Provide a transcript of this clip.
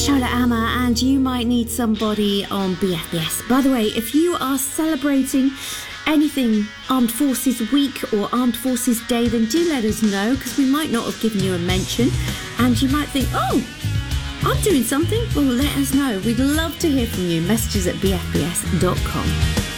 Charlotte Hammer, and you might need somebody on BFBS. By the way, if you are celebrating anything Armed Forces Week or Armed Forces Day, then do let us know, because we might not have given you a mention, and you might think, oh, I'm doing something. Well, let us know. We'd love to hear from you. Messages at bfbs.com.